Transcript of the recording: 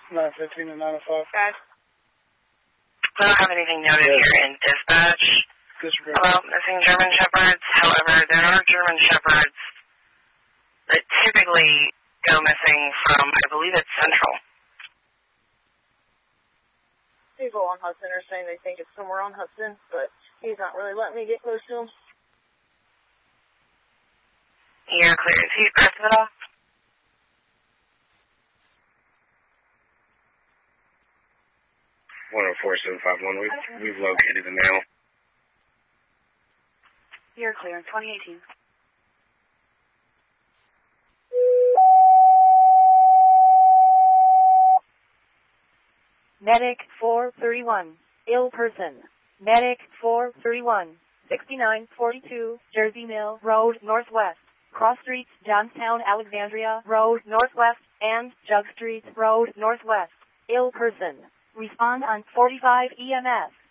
9:15 and 9:05. Guys. We don't have anything noted here in dispatch about missing German Shepherds. However, there are German Shepherds that typically go missing from, I believe it's Central. People on Hudson are saying they think it's somewhere on Hudson, but he's not really letting me get close to him. You're clear. Is he aggressive at all? We've located the male. You're clear. 2018. Medic 431, ill person. Medic 431, 6942, Jersey Mill Road Northwest. Cross Streets, Johnstown, Alexandria Road Northwest, and Jug Street Road Northwest. Ill person. Respond on 45 EMS.